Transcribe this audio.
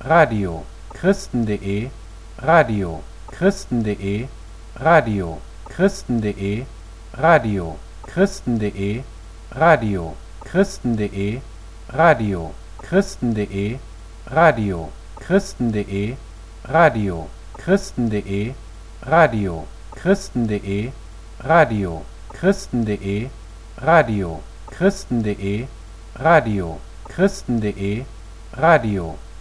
Radio Christen.de, Radio Christen.de, Radio Christen.de, Radio Christen.de, Radio Christen.de, Radio Christen.de, Radio Christen.de, Radio Christen.de, Radio Christen.de, Radio Christen.de, Radio Christen.de, Radio Christen.de, Radio